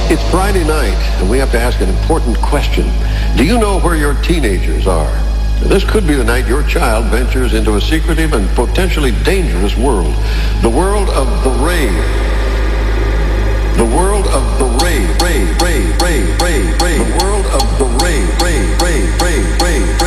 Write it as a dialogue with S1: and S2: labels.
S1: It's Friday night, and we have to ask an important question. Do you know where your teenagers are? This could be the night your child ventures into a secretive and potentially dangerous world. The world of the rave. The world of the